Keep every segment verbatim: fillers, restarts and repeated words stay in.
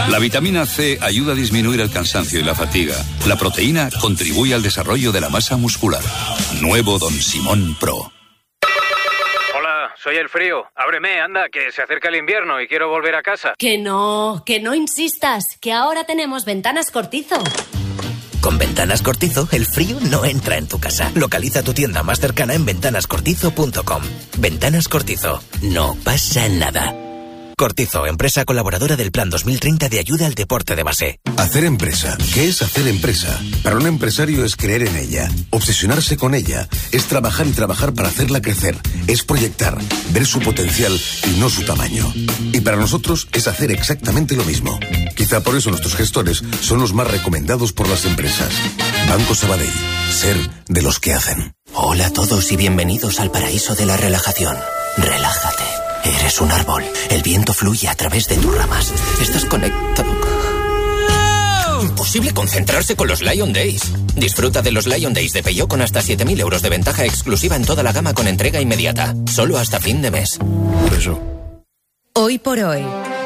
La vitamina C ayuda a disminuir el cansancio y la fatiga. La proteína contribuye al desarrollo de la masa muscular. Nuevo Don Simón Pro. Hola, soy el frío. Ábreme, anda, que se acerca el invierno y quiero volver a casa. Que no, que no insistas, que ahora tenemos Ventanas Cortizo. Con Ventanas Cortizo, el frío no entra en tu casa. Localiza tu tienda más cercana en ventanas cortizo punto com. Ventanas Cortizo. No pasa nada. Cortizo, empresa colaboradora del Plan dos mil treinta de ayuda al deporte de base. Hacer empresa. ¿Qué es hacer empresa? Para un empresario es creer en ella, obsesionarse con ella, es trabajar y trabajar para hacerla crecer, es proyectar, ver su potencial y no su tamaño. Y para nosotros es hacer exactamente lo mismo. Quizá por eso nuestros gestores son los más recomendados por las empresas. Banco Sabadell. Ser de los que hacen. Hola a todos y bienvenidos al paraíso de la relajación. Relájate. Eres un árbol. El viento fluye a través de tus ramas. Estás conectado. Imposible concentrarse con los Lion Days. Disfruta de los Lion Days de Peugeot con hasta siete mil euros de ventaja exclusiva en toda la gama con entrega inmediata. Solo hasta fin de mes. Eso. Hoy por hoy.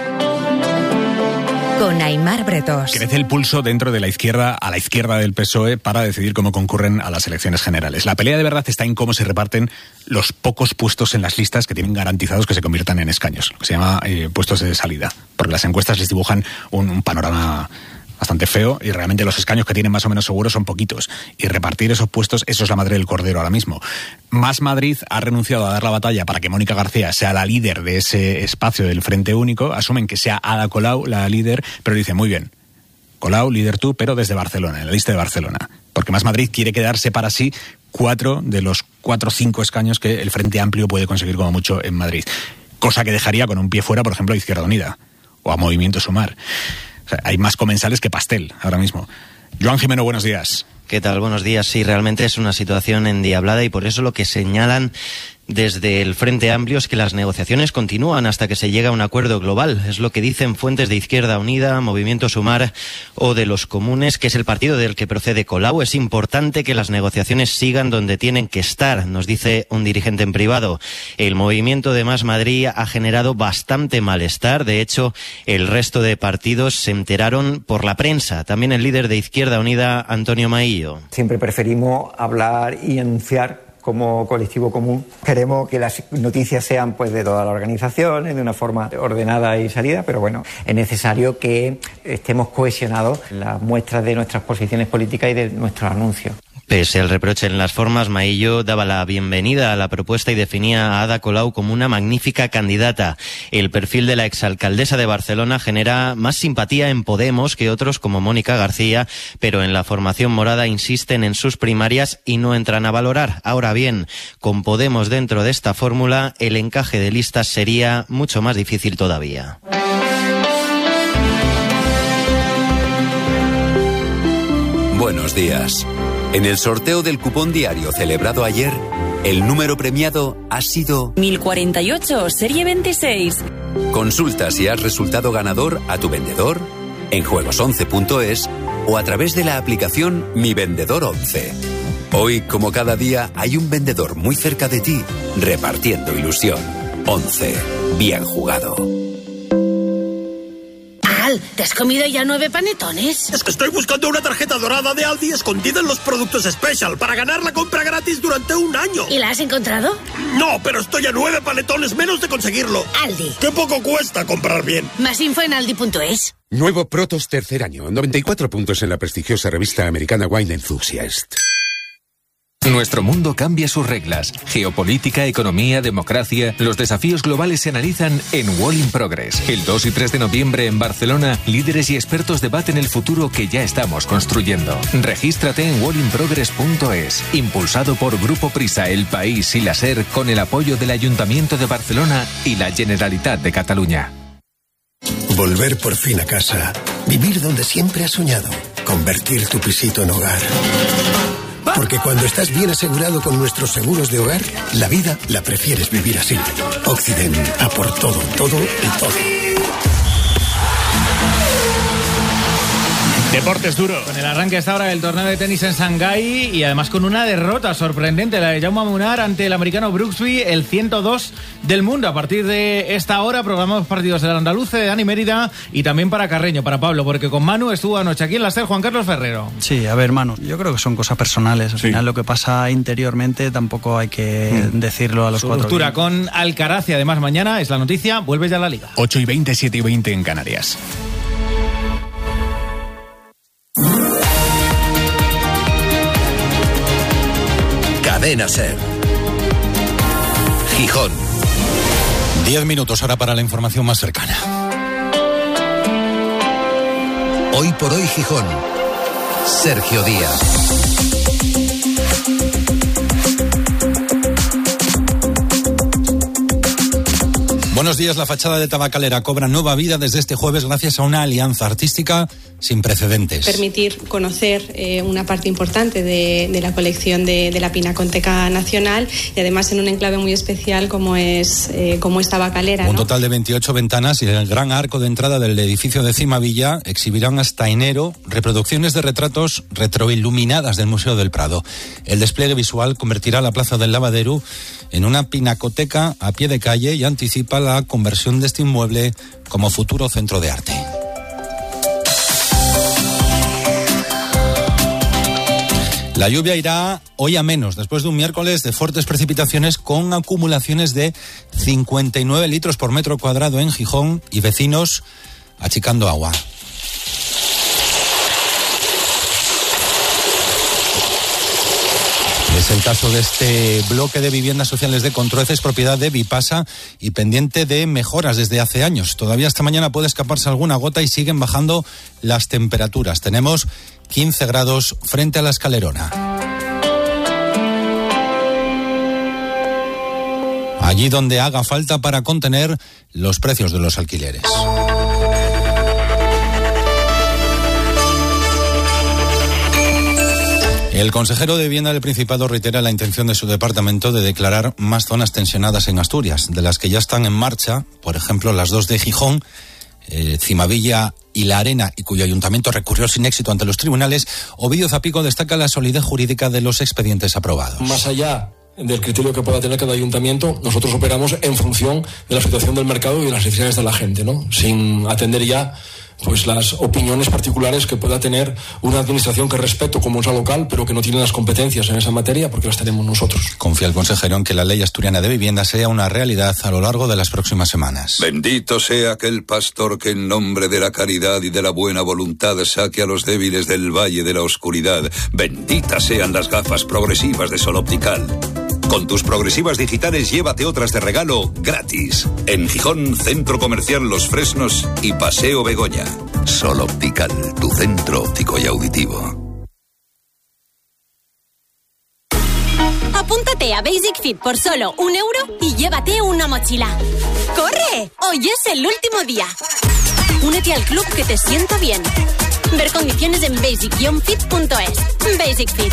Con Aimar Bretos. Crece el pulso dentro de la izquierda, a la izquierda del P S O E, para decidir cómo concurren a las elecciones generales. La pelea de verdad está en cómo se reparten los pocos puestos en las listas que tienen garantizados que se conviertan en escaños, lo que se llama eh, puestos de salida. Porque las encuestas les dibujan un, un panorama bastante feo y realmente los escaños que tienen más o menos seguros son poquitos. Y repartir esos puestos, eso es la madre del cordero ahora mismo. Más Madrid ha renunciado a dar la batalla para que Mónica García sea la líder de ese espacio del Frente Único. Asumen que sea Ada Colau la líder, pero dicen, muy bien, Colau, líder tú, pero desde Barcelona, en la lista de Barcelona. Porque Más Madrid quiere quedarse para sí cuatro de los cuatro o cinco escaños que el Frente Amplio puede conseguir como mucho en Madrid. Cosa que dejaría con un pie fuera, por ejemplo, a Izquierda Unida o a Movimiento Sumar. O sea, hay más comensales que pastel ahora mismo. Joan Jimeno, buenos días. ¿Qué tal? Buenos días. Sí, realmente es una situación endiablada y por eso lo que señalan desde el Frente Amplio es que las negociaciones continúan hasta que se llegue a un acuerdo global. Es lo que dicen fuentes de Izquierda Unida, Movimiento Sumar o de los Comunes, que es el partido del que procede Colau. Es importante que las negociaciones sigan donde tienen que estar, nos dice un dirigente en privado. El movimiento de Más Madrid ha generado bastante malestar. De hecho, el resto de partidos se enteraron por la prensa. También el líder de Izquierda Unida, Antonio Maillo. Siempre preferimos hablar y anunciar como colectivo común. Queremos que las noticias sean pues de todas las organizaciones, de una forma ordenada y salida, pero bueno, es necesario que estemos cohesionados en las muestras de nuestras posiciones políticas y de nuestros anuncios. Pese al reproche en las formas, Maillo daba la bienvenida a la propuesta y definía a Ada Colau como una magnífica candidata. El perfil de la exalcaldesa de Barcelona genera más simpatía en Podemos que otros como Mónica García, pero en la formación morada insisten en sus primarias y no entran a valorar. Ahora bien, con Podemos dentro de esta fórmula, el encaje de listas sería mucho más difícil todavía. Buenos días. En el sorteo del cupón diario celebrado ayer, el número premiado ha sido mil cuarenta y ocho, serie veintiséis. Consulta si has resultado ganador a tu vendedor, en juegos once punto es o a través de la aplicación Mi Vendedor once. Hoy, como cada día, hay un vendedor muy cerca de ti, repartiendo ilusión. once. Bien jugado. ¿Te has comido ya nueve panetones? Es que estoy buscando una tarjeta dorada de Aldi escondida en los productos Special para ganar la compra gratis durante un año. ¿Y la has encontrado? No, pero estoy a nueve panetones menos de conseguirlo. Aldi. ¡Qué poco cuesta comprar bien! Más info en aldi punto es. Nuevo Protos tercer año, noventa y cuatro puntos en la prestigiosa revista americana Wine Enthusiast. Nuestro mundo cambia sus reglas. Geopolítica, economía, democracia. Los desafíos globales se analizan en Wall in Progress. El dos y tres de noviembre en Barcelona, líderes y expertos debaten el futuro que ya estamos construyendo. Regístrate en wall in progress punto es. Impulsado por Grupo Prisa, El País y la SER, con el apoyo del Ayuntamiento de Barcelona y la Generalitat de Cataluña. Volver por fin a casa. Vivir donde siempre has soñado. Convertir tu pisito en hogar. Porque cuando estás bien asegurado con nuestros seguros de hogar, la vida la prefieres vivir así. Occident, a por todo, todo y todo. Deportes duro. Con el arranque a esta hora del torneo de tenis en Shanghái y además con una derrota sorprendente, la de Jaume Munar ante el americano Brooksby, el ciento dos del mundo. A partir de esta hora programamos partidos del Andaluce, de Dani Mérida y también para Carreño, para Pablo, porque con Manu estuvo anoche aquí en la SER Juan Carlos Ferrero. Sí, a ver, Manu, yo creo que son cosas personales. Al sí. final lo que pasa interiormente tampoco hay que mm. decirlo a los Su cuatro. Ruptura con Alcaraz y además mañana es la noticia, vuelve ya a la Liga. ocho y veinte, siete y veinte en Canarias. Cadena SER. Gijón. Diez minutos ahora para la información más cercana. Hoy por hoy Gijón. Sergio Díaz. Buenos días. La fachada de Tabacalera cobra nueva vida desde este jueves gracias a una alianza artística sin precedentes. Permitir conocer eh, una parte importante de, de la colección de, de la Pinacoteca Nacional y además en un enclave muy especial como es, eh, como es Tabacalera. Un ¿no? total de veintiocho ventanas y el gran arco de entrada del edificio de Cimavilla exhibirán hasta enero reproducciones de retratos retroiluminadas del Museo del Prado. El despliegue visual convertirá la Plaza del Lavadero en una pinacoteca a pie de calle y anticipa la conversión de este inmueble como futuro centro de arte. La lluvia irá hoy a menos, después de un miércoles de fuertes precipitaciones con acumulaciones de cincuenta y nueve litros por metro cuadrado en Gijón y vecinos achicando agua. Es el caso de este bloque de viviendas sociales de Contrueces, propiedad de Vipasa y pendiente de mejoras desde hace años. Todavía esta mañana puede escaparse alguna gota y siguen bajando las temperaturas. Tenemos quince grados frente a la Escalerona. Allí donde haga falta para contener los precios de los alquileres. El consejero de Vivienda del Principado reitera la intención de su departamento de declarar más zonas tensionadas en Asturias, de las que ya están en marcha, por ejemplo, las dos de Gijón, eh, Cimavilla y La Arena, y cuyo ayuntamiento recurrió sin éxito ante los tribunales. Ovidio Zapico destaca la solidez jurídica de los expedientes aprobados. Más allá del criterio que pueda tener cada ayuntamiento, nosotros operamos en función de la situación del mercado y de las necesidades de la gente, ¿no? Sin atender ya pues las opiniones particulares que pueda tener una administración que respeto como es la local, pero que no tiene las competencias en esa materia porque las tenemos nosotros. Confía el consejero en que la ley asturiana de vivienda sea una realidad a lo largo de las próximas semanas. Bendito sea aquel pastor que en nombre de la caridad y de la buena voluntad saque a los débiles del valle de la oscuridad. Benditas sean las gafas progresivas de Sol Optical. Con tus progresivas digitales llévate otras de regalo gratis. En Gijón, Centro Comercial Los Fresnos y Paseo Begoña. Sol Optical, tu centro óptico y auditivo. Apúntate a Basic Fit por solo un euro y llévate una mochila. ¡Corre! Hoy es el último día. Únete al club que te sienta bien. Ver condiciones en basic fit punto es. Basic Fit.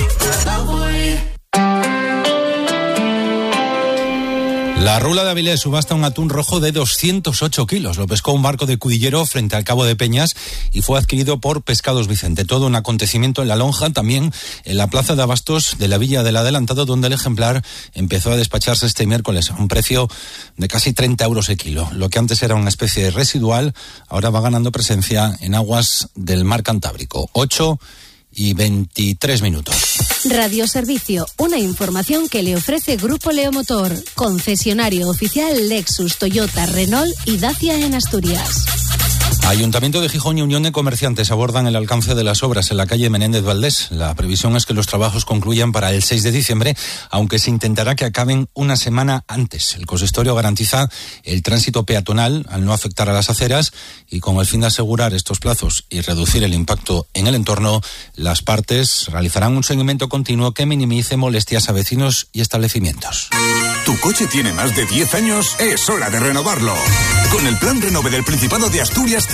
La Rula de Avilés subasta un atún rojo de doscientos ocho kilos. Lo pescó un barco de Cudillero frente al Cabo de Peñas y fue adquirido por Pescados Vicente. Todo un acontecimiento en La Lonja, también en la plaza de abastos de la Villa del Adelantado, donde el ejemplar empezó a despacharse este miércoles a un precio de casi treinta euros el kilo. Lo que antes era una especie de residual, ahora va ganando presencia en aguas del mar Cantábrico. ocho y veintitrés minutos. Radio Servicio, una información que le ofrece Grupo Leomotor, concesionario oficial Lexus, Toyota, Renault y Dacia en Asturias. Ayuntamiento de Gijón y Unión de Comerciantes abordan el alcance de las obras en la calle Menéndez Valdés. La previsión es que los trabajos concluyan para el seis de diciembre, aunque se intentará que acaben una semana antes. El consistorio garantiza el tránsito peatonal al no afectar a las aceras y con el fin de asegurar estos plazos y reducir el impacto en el entorno, las partes realizarán un seguimiento continuo que minimice molestias a vecinos y establecimientos. ¿Tu coche tiene más de diez años? Es hora de renovarlo. Con el Plan Renove del Principado de Asturias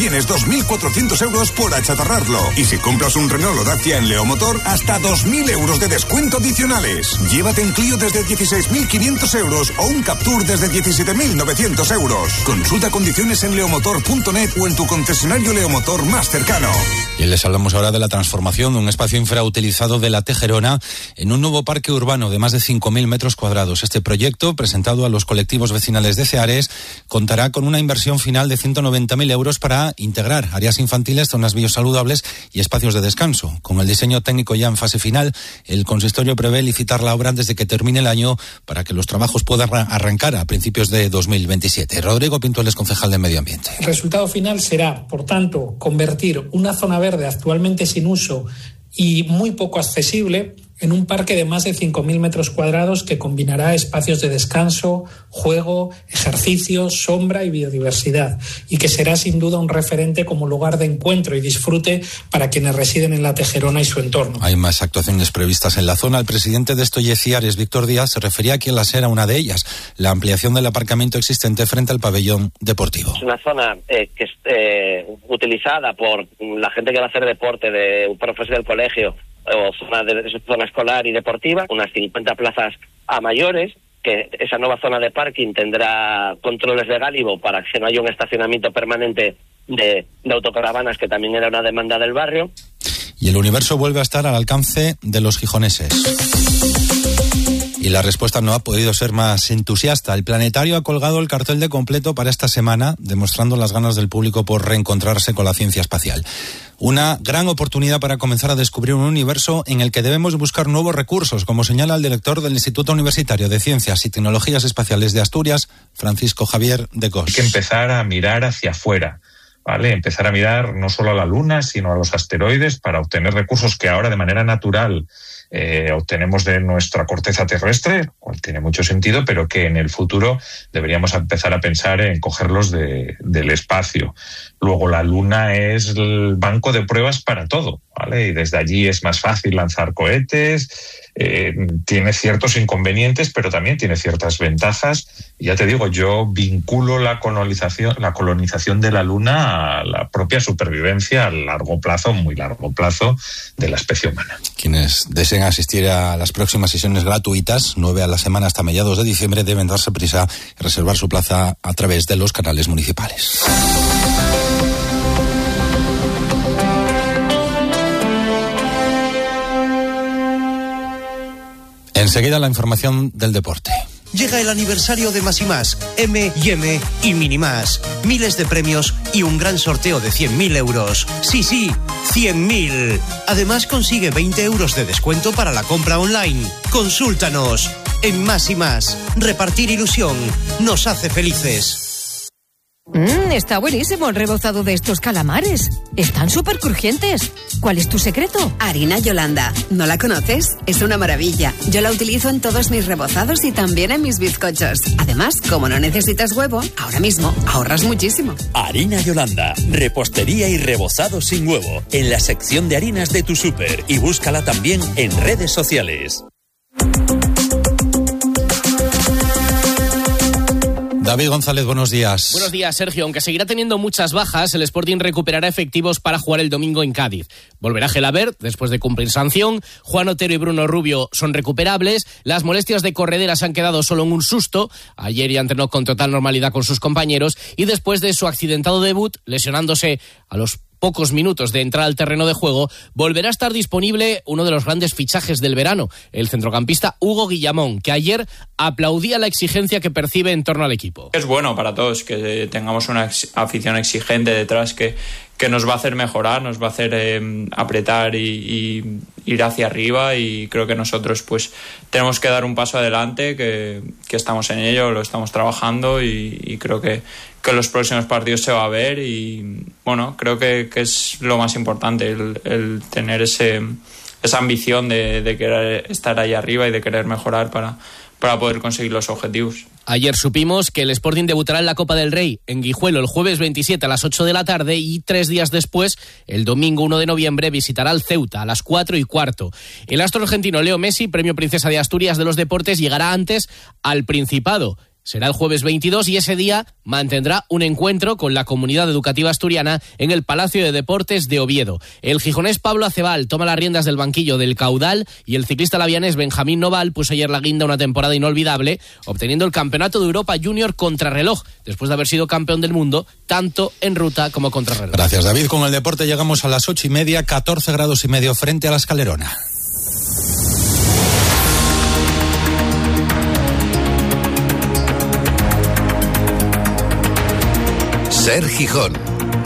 tienes dos mil cuatrocientos euros por achatarrarlo. Y si compras un Renault o Dacia en Leomotor, hasta dos mil euros de descuento adicionales. Llévate un Clio desde dieciséis mil quinientos euros o un Captur desde diecisiete mil novecientos euros. Consulta condiciones en leomotor punto net o en tu concesionario Leomotor más cercano. Y les hablamos ahora de la transformación de un espacio infrautilizado de La Tejerona en un nuevo parque urbano de más de cinco mil metros cuadrados. Este proyecto, presentado a los colectivos vecinales de Ceares, contará con una inversión final de ciento noventa mil euros para integrar áreas infantiles, zonas biosaludables y espacios de descanso. Con el diseño técnico ya en fase final, el consistorio prevé licitar la obra antes de que termine el año para que los trabajos puedan arrancar a principios de dos mil veintisiete. Rodrigo Pintueles, concejal de Medio Ambiente. El resultado final será, por tanto, convertir una zona verde actualmente sin uso y muy poco accesible en un parque de más de cinco mil metros cuadrados que combinará espacios de descanso, juego, ejercicio, sombra y biodiversidad, y que será sin duda un referente como lugar de encuentro y disfrute para quienes residen en La Tejerona y su entorno. Hay más actuaciones previstas en la zona. El presidente de Estoye Ciares, Víctor Díaz, se refería a que la era una de ellas, la ampliación del aparcamiento existente frente al pabellón deportivo. Es una zona eh, que es eh, utilizada por la gente que va a hacer deporte, de un profesor del colegio, o zona, de, zona escolar y deportiva, unas cincuenta plazas a mayores, que esa nueva zona de parking tendrá controles de gálibo para que no haya un estacionamiento permanente de, de autocaravanas, que también era una demanda del barrio. Y el universo vuelve a estar al alcance de los gijoneses. Y la respuesta no ha podido ser más entusiasta. El planetario ha colgado el cartel de completo para esta semana, demostrando las ganas del público por reencontrarse con la ciencia espacial. Una gran oportunidad para comenzar a descubrir un universo en el que debemos buscar nuevos recursos, como señala el director del Instituto Universitario de Ciencias y Tecnologías Espaciales de Asturias, Francisco Javier de Cos. Hay que empezar a mirar hacia afuera, ¿vale? Empezar a mirar no solo a la Luna, sino a los asteroides, para obtener recursos que ahora de manera natural Eh, obtenemos de nuestra corteza terrestre, cual tiene mucho sentido, pero que en el futuro deberíamos empezar a pensar en cogerlos de, del espacio. Luego, la Luna es el banco de pruebas para todo, ¿vale? Y desde allí es más fácil lanzar cohetes, eh, tiene ciertos inconvenientes, pero también tiene ciertas ventajas. Y ya te digo, yo vinculo la colonización, la colonización de la Luna a la propia supervivencia a largo plazo, muy largo plazo, de la especie humana. Quienes deseen asistir a las próximas sesiones gratuitas, nueve a la semana hasta mediados de diciembre, deben darse prisa y reservar su plaza a través de los canales municipales. Enseguida la información del deporte. Llega el aniversario de Más y Más, M y M y Mini Más. Miles de premios y un gran sorteo de cien mil euros. Sí, sí, cien mil. Además consigue veinte euros de descuento para la compra online. Consúltanos. En Más y Más, repartir ilusión nos hace felices. Mmm, está buenísimo el rebozado de estos calamares. Están súper crujientes. ¿Cuál es tu secreto? Harina Yolanda. ¿No la conoces? Es una maravilla. Yo la utilizo en todos mis rebozados y también en mis bizcochos. Además, como no necesitas huevo, ahora mismo ahorras muchísimo. Harina Yolanda. Repostería y rebozado sin huevo. En la sección de harinas de tu súper. Y búscala también en redes sociales. David González, buenos días. Buenos días, Sergio. Aunque seguirá teniendo muchas bajas, el Sporting recuperará efectivos para jugar el domingo en Cádiz. Volverá Gelabert después de cumplir sanción. Juan Otero y Bruno Rubio son recuperables. Las molestias de Corredera se han quedado solo en un susto. Ayer ya entrenó con total normalidad con sus compañeros. Y después de su accidentado debut, lesionándose a los pocos minutos de entrar al terreno de juego, volverá a estar disponible uno de los grandes fichajes del verano, el centrocampista Hugo Guillamón, que ayer aplaudía la exigencia que percibe en torno al equipo. Es bueno para todos que tengamos una ex- afición exigente detrás que, que nos va a hacer mejorar, nos va a hacer eh, apretar y, y ir hacia arriba, y creo que nosotros pues tenemos que dar un paso adelante, que, que estamos en ello, lo estamos trabajando y, y creo que que en los próximos partidos se va a ver, y bueno, creo que, que es lo más importante, el, el tener ese, esa ambición de, de querer estar ahí arriba y de querer mejorar para, para poder conseguir los objetivos. Ayer supimos que el Sporting debutará en la Copa del Rey en Guijuelo el jueves veintisiete a las ocho de la tarde, y tres días después, el domingo uno de noviembre, visitará al Ceuta a las cuatro y cuarto. El astro argentino Leo Messi, premio Princesa de Asturias de los Deportes, llegará antes al Principado. será el jueves veintidós y ese día mantendrá un encuentro con la comunidad educativa asturiana en el Palacio de Deportes de Oviedo. El gijonés Pablo Acebal toma las riendas del banquillo del Caudal y el ciclista lavianés Benjamín Noval puso ayer la guinda a una temporada inolvidable, obteniendo el Campeonato de Europa Junior Contrarreloj, después de haber sido campeón del mundo tanto en ruta como contrarreloj. Gracias, David. Con el deporte llegamos a las ocho y media, catorce grados y medio frente a la Escalerona. Ser Gijón.